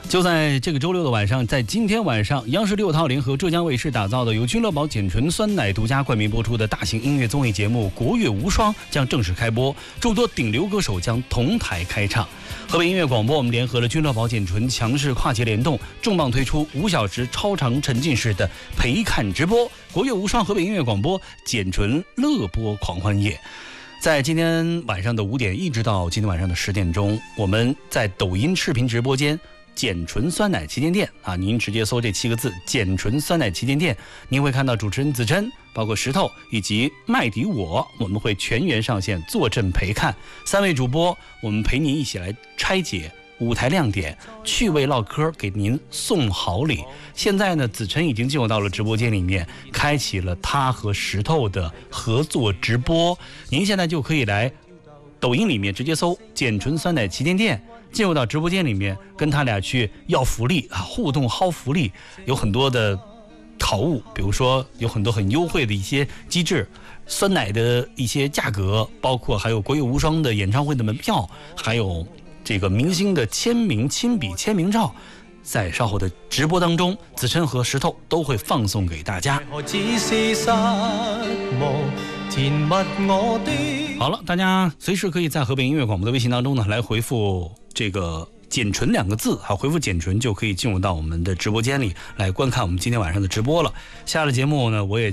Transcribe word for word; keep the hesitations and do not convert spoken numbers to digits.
就在这个周六的晚上，在今天晚上，央视六套联合浙江卫视打造的由君乐宝减醇酸奶独家冠名播出的大型音乐综艺节目《国乐无双》将正式开播，众多顶流歌手将同台开唱。河北音乐广播我们联合了君乐宝减醇，强势跨界联动，重磅推出五小时超长沉浸式的陪看直播。国乐无双河北音乐广播减醇乐播狂欢夜。在今天晚上的五点一直到今天晚上的十点钟，我们在抖音视频直播间减醇酸奶旗舰店啊，您直接搜这七个字减醇酸奶旗舰店，您会看到主持人子琛，包括石头以及麦迪我，我们会全员上线坐镇陪看，三位主播我们陪您一起来拆解舞台亮点，趣味唠嗑，给您送好礼。现在呢，子琛已经进入到了直播间里面，开启了他和石头的合作直播。您现在就可以来抖音里面直接搜减醇酸奶旗舰店，进入到直播间里面，跟他俩去要福利啊，互动薅福利，有很多的好物，比如说有很多很优惠的一些机制，酸奶的一些价格，包括还有国乐无双的演唱会的门票，还有这个明星的签名亲笔签名照，在稍后的直播当中，子琛和石头都会放送给大家。好了，大家随时可以在河北音乐广播的微信当中呢来回复这个减醇两个字，好，回复减醇就可以进入到我们的直播间里来观看我们今天晚上的直播了。下了节目呢，我也